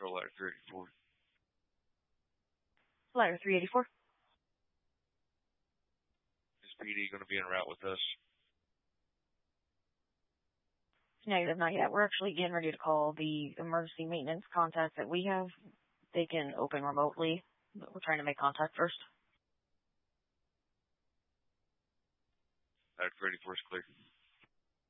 Control Ladder 384. Ladder 384. Is PD going to be en route with us? Negative, not yet. We're actually getting ready to call the emergency maintenance contacts that we have. They can open remotely, but we're trying to make contact first. Ladder 384 is clear.